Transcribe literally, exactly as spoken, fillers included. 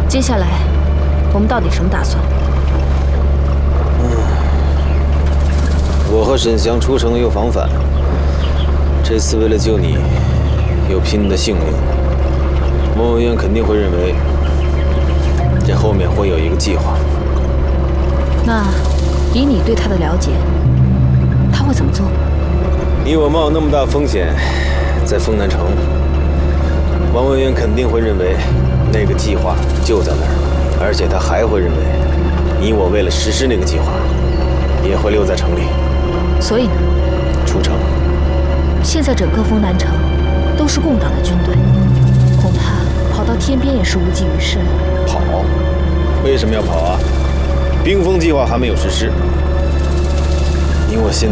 接下来，我们到底什么打算？ 嗯，我和沈翔出城又防反，这次为了救你，又拼你的性命。莫文渊肯定会认为，这后面会有一个计划。 那，以你对他的了解，他会怎么做？ 你我冒那么大风险，在丰南城，王文渊肯定会认为，那个计划就在那儿，而且他还会认为，你我为了实施那个计划，也会留在城里。 所以呢？ 出城。 现在整个丰南城都是共党的军队，恐怕跑到天边也是无济于事了。 跑？为什么要跑啊？冰封计划还没有实施，你我现